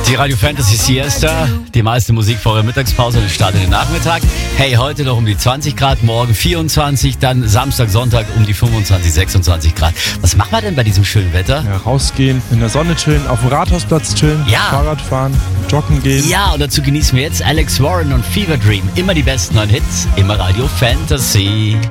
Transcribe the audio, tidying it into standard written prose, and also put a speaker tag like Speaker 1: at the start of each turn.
Speaker 1: Die Radio Fantasy Siesta, die meiste Musik vor der Mittagspause und startet den Nachmittag. Hey, heute noch um die 20 Grad, morgen 24, dann Samstag, Sonntag um die 25, 26 Grad. Was machen wir denn bei diesem schönen Wetter?
Speaker 2: Ja, rausgehen, in der Sonne chillen, auf dem Rathausplatz chillen,
Speaker 1: Ja.
Speaker 2: Fahrrad fahren, joggen gehen.
Speaker 1: Ja, und dazu genießen wir jetzt Alex Warren und Fever Dream. Immer die besten neuen Hits, immer Radio Fantasy.